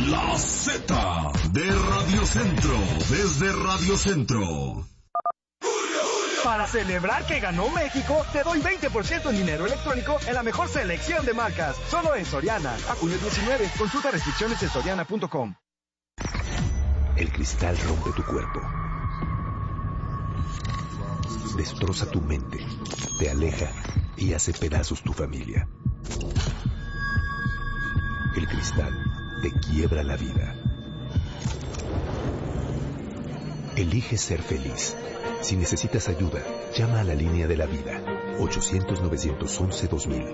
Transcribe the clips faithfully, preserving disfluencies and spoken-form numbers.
La Z de Radio Centro, desde Radio Centro. Para celebrar que ganó México, te doy veinte por ciento en dinero electrónico en la mejor selección de marcas. Solo en Soriana. A junio diecinueve. Consulta restricciones en soriana punto com. El cristal rompe tu cuerpo. Destroza tu mente. Te aleja y hace pedazos tu familia. El cristal te quiebra la vida. Elige ser feliz. Si necesitas ayuda, llama a la línea de la vida. ochocientos, novecientos once, dos mil.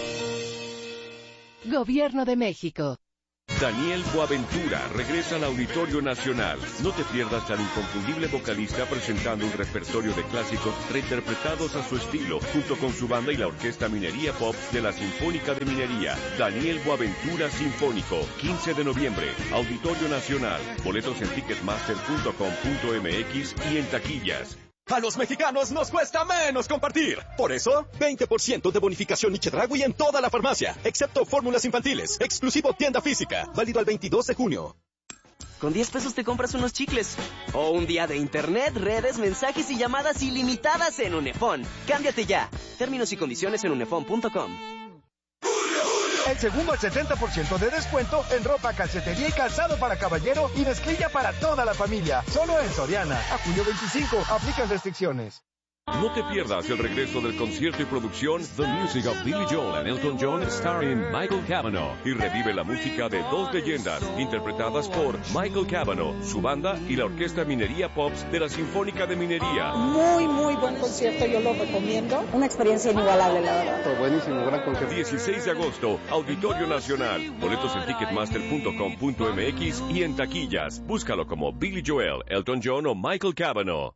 Gobierno de México. Daniel Boaventura regresa al Auditorio Nacional. No te pierdas al inconfundible vocalista presentando un repertorio de clásicos reinterpretados a su estilo, junto con su banda y la Orquesta Minería Pop de la Sinfónica de Minería. Daniel Boaventura Sinfónico, quince de noviembre, Auditorio Nacional. Boletos en ticketmaster punto com punto m x y en taquillas. A los mexicanos nos cuesta menos compartir. Por eso, veinte por ciento de bonificación y Chedraui en toda la farmacia, excepto fórmulas infantiles. Exclusivo tienda física. Válido al veintidós de junio. Con diez pesos te compras unos chicles. O un día de internet, redes, mensajes y llamadas ilimitadas en Unefón. Cámbiate ya. Términos y condiciones en unefón punto com. El segundo al setenta por ciento de descuento en ropa, calcetería y calzado para caballero y mezclilla para toda la familia. Solo en Soriana. A julio veinticinco. Aplican restricciones. No te pierdas el regreso del concierto y producción The Music of Billy Joel and Elton John starring Michael Cavanaugh, y revive la música de dos leyendas interpretadas por Michael Cavanaugh, su banda y la Orquesta Minería Pops de la Sinfónica de Minería. Muy, muy buen concierto, yo lo recomiendo. Una experiencia inigualable, la verdad. Fue buenísimo, gran concierto. dieciséis de agosto, Auditorio Nacional. Boletos en ticketmaster punto com punto m x y en taquillas. Búscalo como Billy Joel, Elton John o Michael Cavanaugh.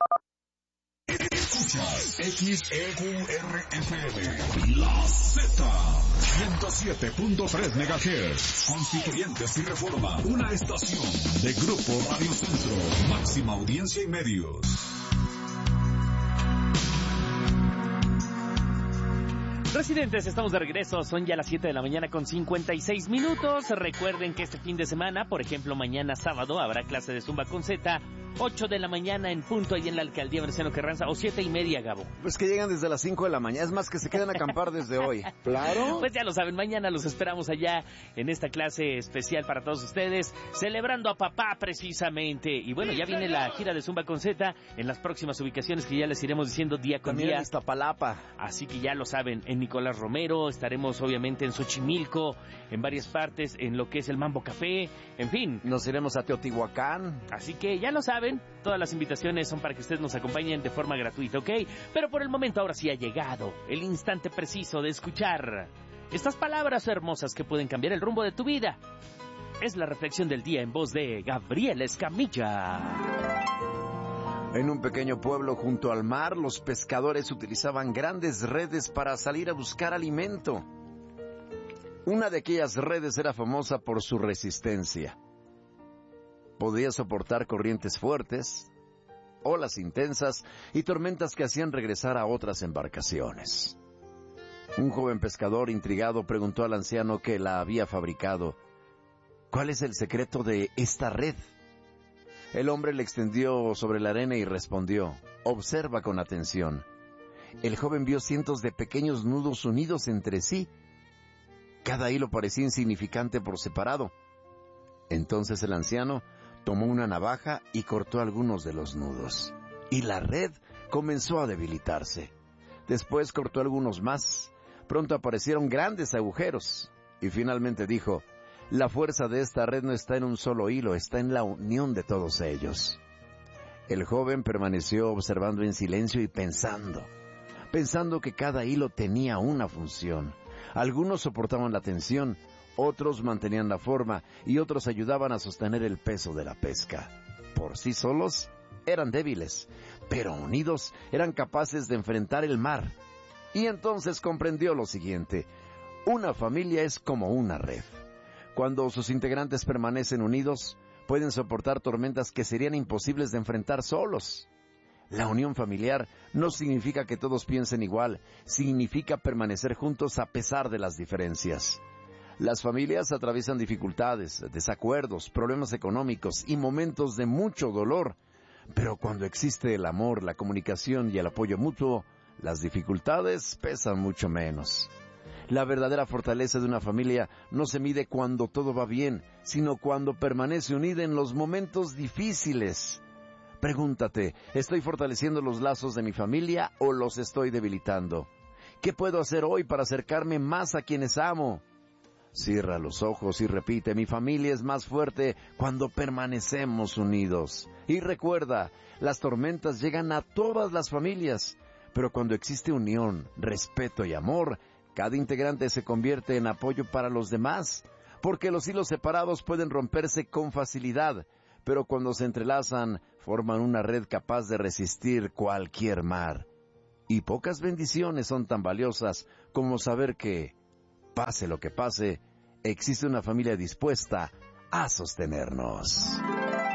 Escuchas X E Q R F M, La Z, ciento siete punto tres megahertz, Constituyentes y Reforma, una estación de Grupo Radio Centro, máxima audiencia y medios. Residentes, estamos de regreso, son ya las siete de la mañana con cincuenta y seis minutos. Recuerden que este fin de semana, por ejemplo, mañana sábado, habrá clase de Zumba con Z, ocho de la mañana en punto, ahí en la Alcaldía Venustiano Carranza, o siete y media, Gabo. Pues que llegan desde las cinco de la mañana, es más que se quedan a acampar desde hoy. Claro. Pues ya lo saben, mañana los esperamos allá en esta clase especial para todos ustedes, celebrando a papá precisamente. Y bueno, ya viene la gira de Zumba con Z en las próximas ubicaciones que ya les iremos diciendo día con También día. en Iztapalapa. Así que ya lo saben, en Nicolás Romero, estaremos obviamente en Xochimilco, en varias partes, en lo que es el Mambo Café, en fin. Nos iremos a Teotihuacán. Así que ya lo saben, todas las invitaciones son para que ustedes nos acompañen de forma gratuita, ¿ok? Pero por el momento ahora sí ha llegado el instante preciso de escuchar estas palabras hermosas que pueden cambiar el rumbo de tu vida. Es la reflexión del día en voz de Gabriel Escamilla. En un pequeño pueblo junto al mar, los pescadores utilizaban grandes redes para salir a buscar alimento. Una de aquellas redes era famosa por su resistencia. Podía soportar corrientes fuertes, olas intensas y tormentas que hacían regresar a otras embarcaciones. Un joven pescador intrigado preguntó al anciano que la había fabricado: ¿cuál es el secreto de esta red? El hombre le extendió sobre la arena y respondió: observa con atención. El joven vio cientos de pequeños nudos unidos entre sí. Cada hilo parecía insignificante por separado. Entonces el anciano tomó una navaja y cortó algunos de los nudos. Y la red comenzó a debilitarse. Después cortó algunos más. Pronto aparecieron grandes agujeros. Y finalmente dijo: la fuerza de esta red no está en un solo hilo, está en la unión de todos ellos. El joven permaneció observando en silencio y pensando, pensando que cada hilo tenía una función. Algunos soportaban la tensión, otros mantenían la forma y otros ayudaban a sostener el peso de la pesca. Por sí solos eran débiles, pero unidos eran capaces de enfrentar el mar. Y entonces comprendió lo siguiente: una familia es como una red. Cuando sus integrantes permanecen unidos, pueden soportar tormentas que serían imposibles de enfrentar solos. La unión familiar no significa que todos piensen igual, significa permanecer juntos a pesar de las diferencias. Las familias atraviesan dificultades, desacuerdos, problemas económicos y momentos de mucho dolor. Pero cuando existe el amor, la comunicación y el apoyo mutuo, las dificultades pesan mucho menos. La verdadera fortaleza de una familia no se mide cuando todo va bien, sino cuando permanece unida en los momentos difíciles. Pregúntate, ¿estoy fortaleciendo los lazos de mi familia o los estoy debilitando? ¿Qué puedo hacer hoy para acercarme más a quienes amo? Cierra los ojos y repite, mi familia es más fuerte cuando permanecemos unidos. Y recuerda, las tormentas llegan a todas las familias, pero cuando existe unión, respeto y amor, cada integrante se convierte en apoyo para los demás, porque los hilos separados pueden romperse con facilidad, pero cuando se entrelazan, forman una red capaz de resistir cualquier mar. Y pocas bendiciones son tan valiosas como saber que, pase lo que pase, existe una familia dispuesta a sostenernos.